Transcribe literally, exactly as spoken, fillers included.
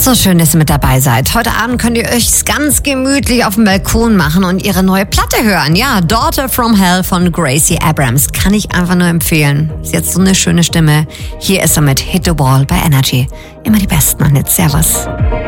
So schön, dass ihr mit dabei seid. Heute Abend könnt ihr euch ganz gemütlich auf dem Balkon machen und ihre neue Platte hören. Ja, Daughter from Hell von Gracie Abrams. Kann ich einfach nur empfehlen. Sie hat so eine schöne Stimme. Hier ist er mit Hit the Wall bei Energy. Immer die Besten und jetzt Servus.